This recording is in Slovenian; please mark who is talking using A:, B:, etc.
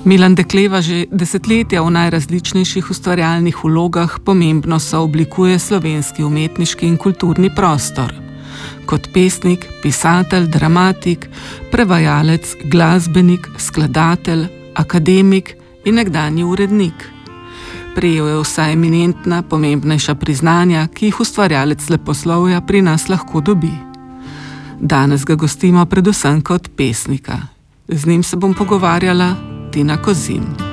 A: Milan Dekleva že desetletja v najrazličnejših ustvarjalnih vlogah pomembno sooblikuje slovenski umetniški in kulturni prostor. Kot pesnik, pisatelj, dramatik, prevajalec, glasbenik, skladatelj, akademik in nekdanji urednik. Prejel je vsa eminentna, pomembnejša priznanja, ki jih ustvarjalec leposlovja pri nas lahko dobi. Danes ga gostimo predvsem kot pesnika. Z njim se bom pogovarjala Tina Kozin.